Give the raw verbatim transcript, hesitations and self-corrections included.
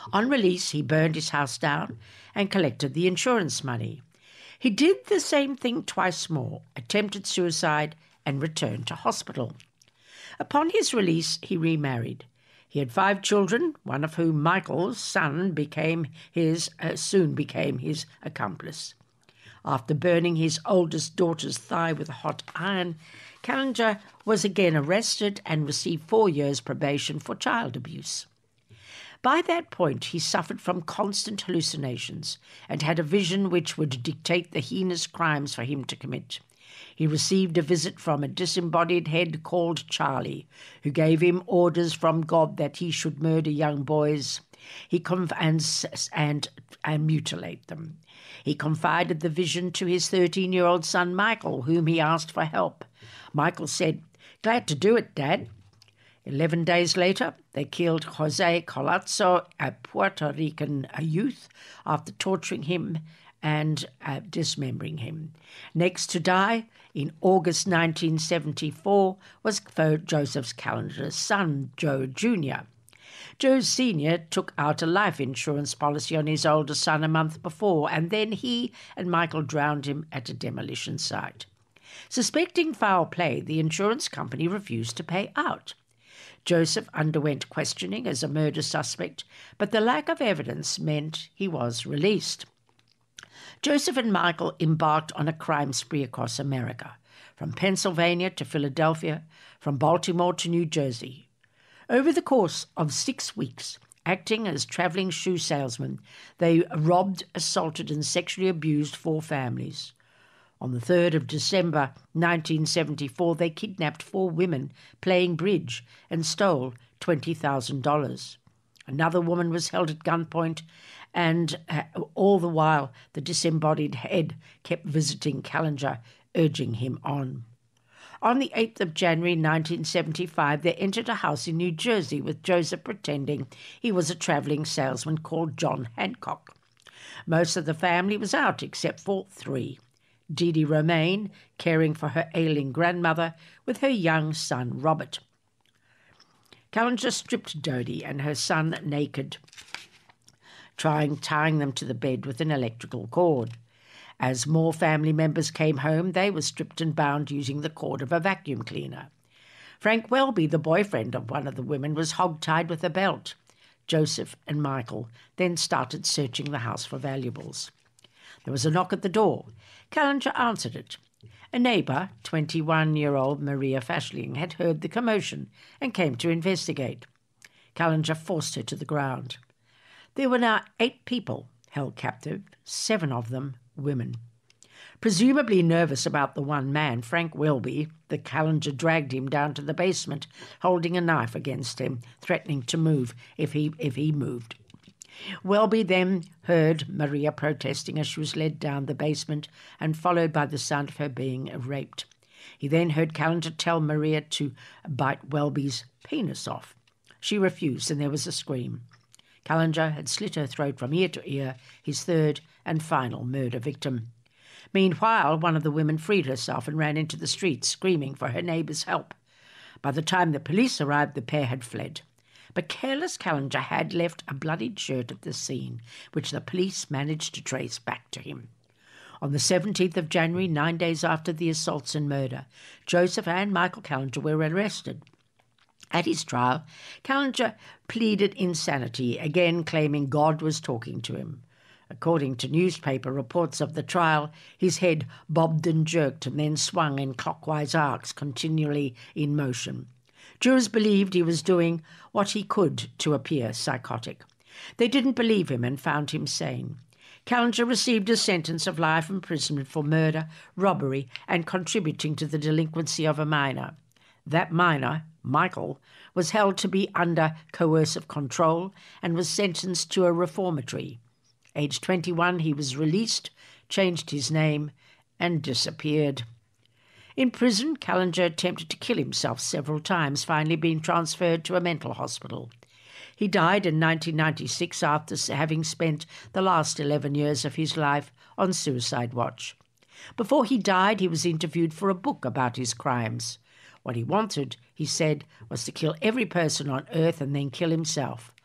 On release, he burned his house down and collected the insurance money. He did the same thing twice more, attempted suicide, and returned to hospital. Upon his release, he remarried. He had five children, one of whom, Michael's son, became his, uh, soon became his accomplice. After burning his oldest daughter's thigh with a hot iron, Callender was again arrested and received four years probation for child abuse. By that point, he suffered from constant hallucinations and had a vision which would dictate the heinous crimes for him to commit. He received a visit from a disembodied head called Charlie, who gave him orders from God that he should murder young boys he conf- and, and, and mutilate them. He confided the vision to his thirteen-year-old son Michael, whom he asked for help. Michael said, "Glad to do it, Dad." Eleven days later, they killed Jose Colazzo, a Puerto Rican youth, after torturing him and uh, dismembering him. Next to die, in August nineteen seventy-four, was Joseph Callender's son, Joe Junior Joe Senior took out a life insurance policy on his older son a month before, and then he and Michael drowned him at a demolition site. Suspecting foul play, the insurance company refused to pay out. Joseph underwent questioning as a murder suspect, but the lack of evidence meant he was released. Joseph and Michael embarked on a crime spree across America, from Pennsylvania to Philadelphia, from Baltimore to New Jersey. Over the course of six weeks, acting as traveling shoe salesmen, they robbed, assaulted, and sexually abused four families. On the third of December nineteen seventy-four, they kidnapped four women playing bridge and stole twenty thousand dollars. Another woman was held at gunpoint, and uh, all the while the disembodied head kept visiting Callender, urging him on. On the eighth of January nineteen seventy-five, they entered a house in New Jersey with Joseph pretending he was a traveling salesman called John Hancock. Most of the family was out except for three. Dee Dee Romaine, caring for her ailing grandmother, with her young son Robert. Callender stripped Dodie and her son naked, trying tying them to the bed with an electrical cord. As more family members came home, they were stripped and bound using the cord of a vacuum cleaner. Frank Welby, the boyfriend of one of the women, was hog-tied with a belt. Joseph and Michael then started searching the house for valuables. There was a knock at the door. Callender answered it. A neighbour, twenty-one-year-old Maria Fashling, had heard the commotion and came to investigate. Callender forced her to the ground. There were now eight people held captive, seven of them women. Presumably nervous about the one man, Frank Welby, the Callender dragged him down to the basement, holding a knife against him, threatening to move if he if he moved. Welby then heard Maria protesting as she was led down the basement and followed by the sound of her being raped. He then heard Callender tell Maria to bite Welby's penis off. She refused, and there was a scream. Callender had slit her throat from ear to ear, his third and final murder victim. Meanwhile, one of the women freed herself and ran into the street, screaming for her neighbour's help. By the time the police arrived, the pair had fled. But careless Callender had left a bloodied shirt at the scene, which the police managed to trace back to him. On the seventeenth of January, nine days after the assaults and murder, Joseph and Michael Callender were arrested. At his trial, Callender pleaded insanity, again claiming God was talking to him. According to newspaper reports of the trial, his head bobbed and jerked and then swung in clockwise arcs, continually in motion. Jurors believed he was doing what he could to appear psychotic. They didn't believe him and found him sane. Callender received a sentence of life imprisonment for murder, robbery, and contributing to the delinquency of a minor. That minor, Michael, was held to be under coercive control and was sentenced to a reformatory. Aged twenty-one, he was released, changed his name, and disappeared. In prison, Callender attempted to kill himself several times, finally being transferred to a mental hospital. He died in nineteen ninety-six after having spent the last eleven years of his life on suicide watch. Before he died, he was interviewed for a book about his crimes. What he wanted, he said, was to kill every person on earth and then kill himself.